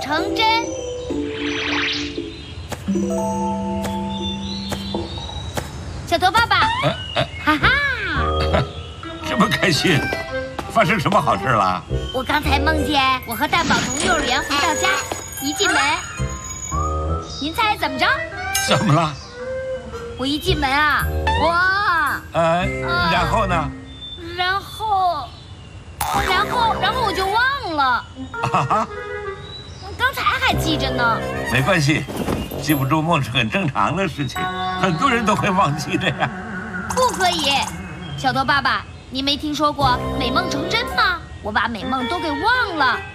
成真。小头爸爸，哈哈， 这么开心，发生什么好事了？ 我刚才梦见我和蛋宝从幼儿园回到家，一进门，您猜怎么着？ 怎么了？ 我一进门啊，哇！ 然后呢？ 然后我就忘了。 啊， 刚才还记着呢。 没关系，记不住梦是很正常的事情，很多人都会忘记的呀。 不可以，小头爸爸，您没听说过美梦成真吗？我把美梦都给忘了。